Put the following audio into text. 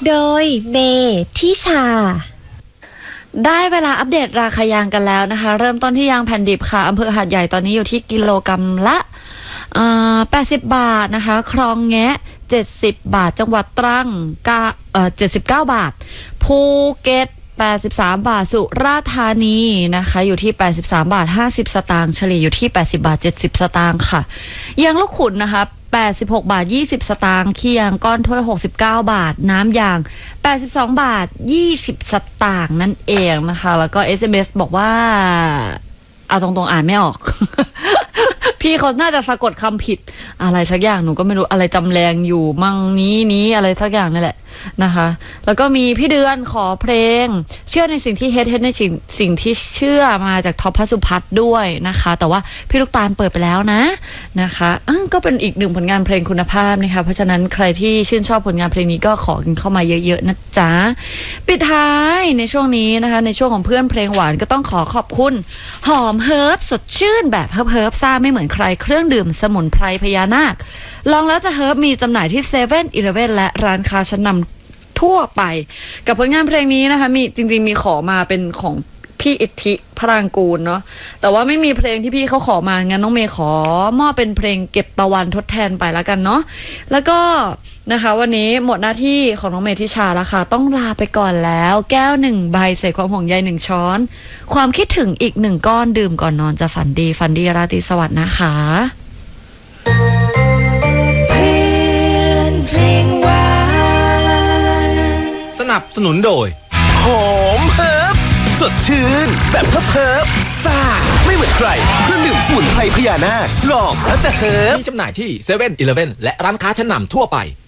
โดยเมทิชาได้เวลาอัปเดตราคายางกันแล้วนะคะเริ่มต้นที่ยางแผ่นดิบค่ะอำเภอหาดใหญ่ตอนนี้อยู่ที่กิโลกรัมละ80 บาทนะคะคลองแงะ70 บาทจังหวัดตรัง79 บาทภูเก็ต83 บาทสุราษฎร์ธานีนะคะอยู่ที่83 บาท50 สตางค์เฉลี่ยอยู่ที่80 บาท70 สตางค์ค่ะยางลูกขุนนะคะ86 บาท20 สตางค์ขี้ยางก้อนถ้วย69 บาทน้ำยาง82 บาท20 สตางค์นั่นเองนะคะแล้วก็ SMS บอกว่าเอาตรงๆอ่านไม่ออก พี่เขาน่าจะสะกดคำผิดอะไรสักอย่างหนูก็ไม่รู้อะไรจำแรงอยู่มั่งนี้อะไรสักอย่างนี่แหละนะคะแล้วก็มีพี่เดือนขอเพลงเชื่อในสิ่งที่เฮ็ดในสิ่งที่เชื่อมาจากท็อปพสุพัฒน์ด้วยนะคะแต่ว่าพี่ลูกตาลเปิดไปแล้วนะคะก็เป็นอีกหนึ่งผลงานเพลงคุณภาพนะคะเพราะฉะนั้นใครที่ชื่นชอบผลงานเพลงนี้ก็ขอกันเข้ามาเยอะๆนะจ๊ะปิดท้ายในช่วงนี้นะคะในช่วงของเพื่อนเพลงหวานก็ต้องขอขอบคุณหอมเฮิร์บสดชื่นแบบเฮิร์บซ่าไม่เหมือนใครเครื่องดื่มสมุนไพรพญานาคลองแล้วจะเฮิร์บมีจำหน่ายที่7-Eleven และร้านค้าชั้นนำทั่วไปกับผลงานเพลงนี้นะคะมีจริงๆมีขอมาเป็นของพี่อิทธิพรางกูลเนาะแต่ว่าไม่มีเพลงที่พี่เขาขอมางั้นน้องเมย์ขอมอบเป็นเพลงเก็บตะวันทดแทนไปแล้วกันเนาะแล้วก็นะคะวันนี้หมดหน้าที่ของน้องเมย์ทิชาแล้วค่ะต้องลาไปก่อนแล้วแก้ว1 ใบใส่ความห่วงใย1 ช้อนความคิดถึงอีก1 ก้อนดื่มก่อนนอนจะฝันดีราตรีสวัสดิ์นะคะสนับสนุนโดยหอมเฮิร์บสดชื่นแบบเฮิร์บซ่าไม่เหมือนใครเครื่องดื่มสมุนไพรพญานาคลองแล้วจะเฮิร์บมีจำหน่ายที่7-Eleven และร้านค้าชั้นนำทั่วไป